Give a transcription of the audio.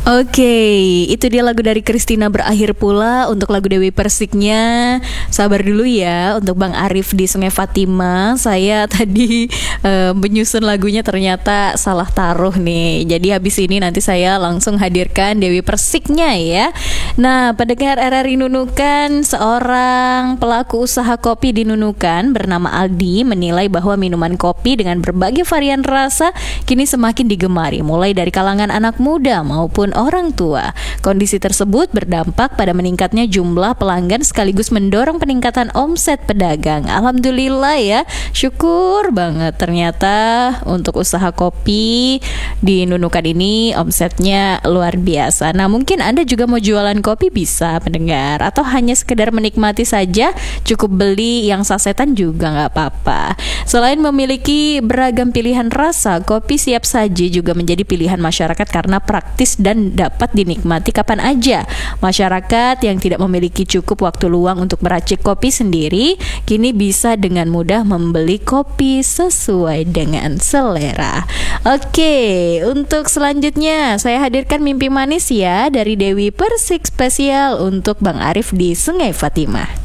Oke, itu dia lagu dari Christina Berakhir Pula. Untuk lagu Dewi Persiknya, sabar dulu ya. Untuk Bang Arif di Sungai Fatima, saya tadi menyusun lagunya ternyata salah taruh nih. Jadi habis ini nanti saya langsung hadirkan Dewi Persiknya ya. Nah, pendengar RRI Nunukan, seorang pelaku usaha kopi di Nunukan bernama Aldi menilai bahwa minuman kopi dengan berbagai varian rasa kini semakin digemari, mulai dari kalangan anak muda maupun orang tua. Kondisi tersebut berdampak pada meningkatnya jumlah pelanggan sekaligus mendorong peningkatan omset pedagang. Alhamdulillah ya, syukur banget ternyata untuk usaha kopi di Nunukan ini omsetnya luar biasa. Nah, mungkin Anda juga mau jualan kopi bisa pendengar, atau hanya sekedar menikmati saja, cukup beli yang sasetan juga nggak apa-apa. Selain memiliki beragam pilihan rasa, kopi siap saji juga menjadi pilihan masyarakat karena praktis dan dapat dinikmati kapan aja. Masyarakat yang tidak memiliki cukup waktu luang untuk meracik kopi sendiri, kini bisa dengan mudah membeli kopi sesuai dengan selera. Oke, untuk selanjutnya saya hadirkan Mimpi Manis ya dari Dewi Persik spesial untuk Bang Arif di Sungai Fatima.